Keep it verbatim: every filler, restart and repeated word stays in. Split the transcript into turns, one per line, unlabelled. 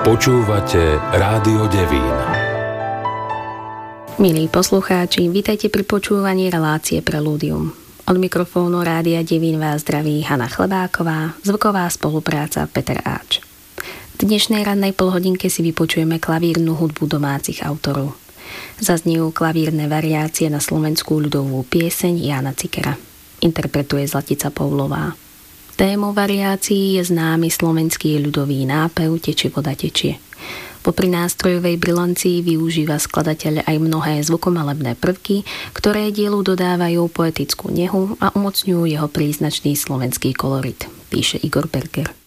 Počúvate Rádio Devín.
Milí poslucháči, vítajte pri počúvaní relácie Preludium. Od mikrofónu Rádia Devín vás zdraví Hana Chlebáková, zvuková spolupráca Peter Áč. V dnešnej rannej polhodinke si vypočujeme klavírnu hudbu domácich autorov. Zaznejú klavírne variácie na slovenskú ľudovú pieseň Jána Cikera. Interpretuje Zlatica Poulová. Témou variácií je známy slovenský ľudový nápev Teče voda tečie. Popri nástrojovej brilancii využíva skladateľ aj mnohé zvukomalebné prvky, ktoré dielu dodávajú poetickú nehu a umocňujú jeho príznačný slovenský kolorit, píše Igor Berger.